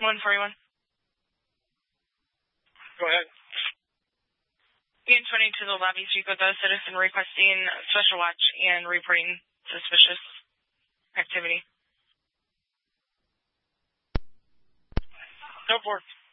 141. Go ahead. Unit 20 to the lobby, speak with a citizen requesting special watch and reporting suspicious activity. Go for it.